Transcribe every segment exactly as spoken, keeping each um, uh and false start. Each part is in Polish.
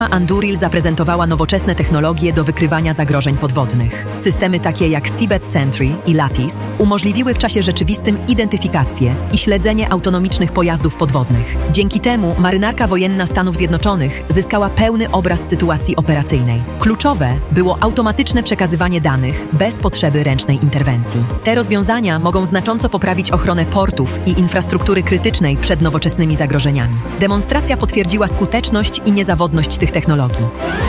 Anduril zaprezentowała nowoczesne technologie do wykrywania zagrożeń podwodnych. Systemy takie jak Seabed Sentry i Lattice umożliwiły w czasie rzeczywistym identyfikację i śledzenie autonomicznych pojazdów podwodnych. Dzięki temu marynarka wojenna Stanów Zjednoczonych zyskała pełny obraz sytuacji operacyjnej. Kluczowe było automatyczne przekazywanie danych bez potrzeby ręcznej interwencji. Te rozwiązania mogą znacząco poprawić ochronę portów i infrastruktury krytycznej przed nowoczesnymi zagrożeniami. Demonstracja potwierdziła skuteczność i niezawodność tych technologii.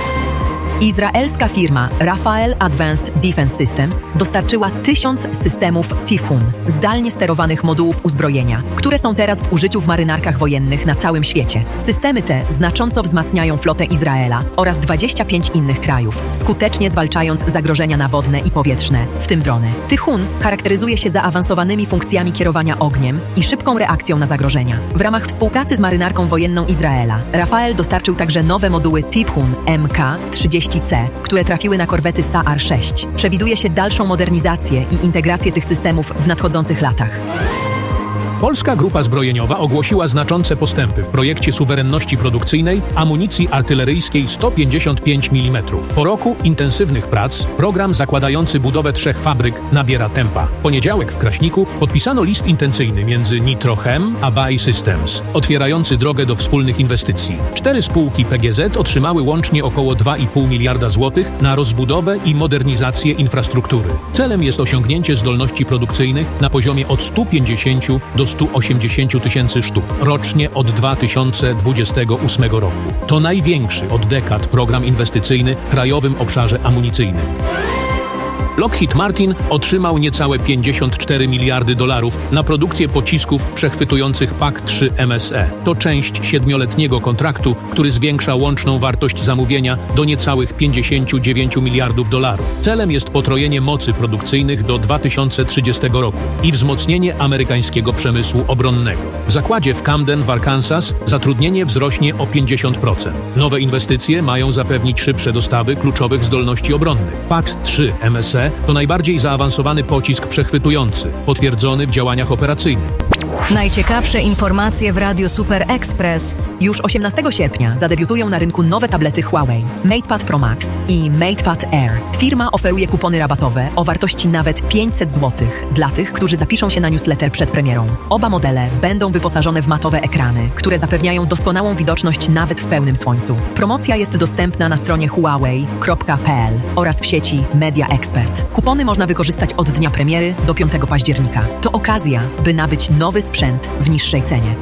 Izraelska firma Rafael Advanced Defense Systems dostarczyła tysiąc systemów Typhoon, zdalnie sterowanych modułów uzbrojenia, które są teraz w użyciu w marynarkach wojennych na całym świecie. Systemy te znacząco wzmacniają flotę Izraela oraz dwadzieścia pięć innych krajów, skutecznie zwalczając zagrożenia nawodne i powietrzne, w tym drony. Typhoon charakteryzuje się zaawansowanymi funkcjami kierowania ogniem i szybką reakcją na zagrożenia. W ramach współpracy z marynarką wojenną Izraela, Rafael dostarczył także nowe moduły Typhoon M K trzydzieści C, które trafiły na korwety Sa'ar sześć. Przewiduje się dalszą modernizację i integrację tych systemów w nadchodzących latach. Polska Grupa Zbrojeniowa ogłosiła znaczące postępy w projekcie suwerenności produkcyjnej amunicji artyleryjskiej sto pięćdziesiąt pięć milimetrów. Po roku intensywnych prac program zakładający budowę trzech fabryk nabiera tempa. W poniedziałek w Kraśniku podpisano list intencyjny między Nitro-Chem a B A E Systems, otwierający drogę do wspólnych inwestycji. Cztery spółki P G Z otrzymały łącznie około dwa i pół miliarda złotych na rozbudowę i modernizację infrastruktury. Celem jest osiągnięcie zdolności produkcyjnych na poziomie od stu pięćdziesięciu do stu osiemdziesięciu tysięcy sztuk rocznie od dwa tysiące dwudziestego ósmego roku. To największy od dekad program inwestycyjny w krajowym obszarze amunicyjnym. Lockheed Martin otrzymał niecałe pięćdziesiąt cztery miliardy dolarów na produkcję pocisków przechwytujących P A K trzy M S E. To część siedmioletniego kontraktu, który zwiększa łączną wartość zamówienia do niecałych pięćdziesięciu dziewięciu miliardów dolarów. Celem jest potrojenie mocy produkcyjnych do dwa tysiące trzydziestego roku i wzmocnienie amerykańskiego przemysłu obronnego. W zakładzie w Camden w Arkansas zatrudnienie wzrośnie o pięćdziesiąt procent. Nowe inwestycje mają zapewnić szybsze dostawy kluczowych zdolności obronnych. P A K trzy M S E to najbardziej zaawansowany pocisk przechwytujący, potwierdzony w działaniach operacyjnych. Najciekawsze informacje w Radiu Super Express. Już osiemnastego sierpnia zadebiutują na rynku nowe tablety Huawei MatePad Pro Max i MatePad Air. Firma oferuje kupony rabatowe o wartości nawet pięćset złotych dla tych, którzy zapiszą się na newsletter przed premierą. Oba modele będą wyposażone w matowe ekrany, które zapewniają doskonałą widoczność nawet w pełnym słońcu. Promocja jest dostępna na stronie huawei kropka p l oraz w sieci Media Expert. Kupony można wykorzystać od dnia premiery do piątego października. To okazja, by nabyć nowy sprzęt w niższej cenie.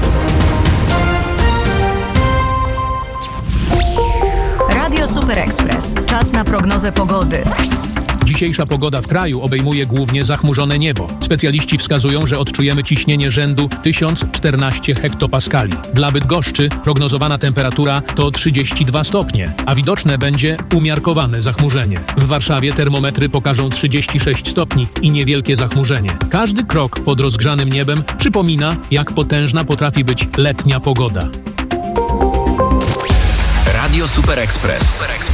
Radio Super Express. Czas na prognozę pogody. Dzisiejsza pogoda w kraju obejmuje głównie zachmurzone niebo. Specjaliści wskazują, że odczujemy ciśnienie rzędu tysiąc czternaście hektopaskali. Dla Bydgoszczy prognozowana temperatura to trzydzieści dwa stopnie, a widoczne będzie umiarkowane zachmurzenie. W Warszawie termometry pokażą trzydzieści sześć stopni i niewielkie zachmurzenie. Każdy krok pod rozgrzanym niebem przypomina, jak potężna potrafi być letnia pogoda. Radio Super Express.